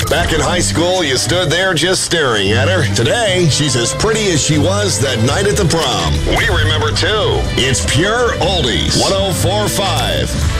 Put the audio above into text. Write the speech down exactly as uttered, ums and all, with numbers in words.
Back in high school, you stood there just staring at her. Today, she's as pretty as she was that night at the prom. We remember, too. It's Pure Oldies. one oh four point five.